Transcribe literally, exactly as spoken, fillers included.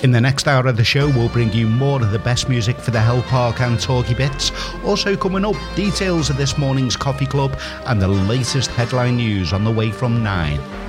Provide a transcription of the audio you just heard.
In the next hour of the show, we'll bring you more of the best music for the Hell Park and Talkie Bits. Also coming up, details of this morning's coffee club and the latest headline news on the way from nine.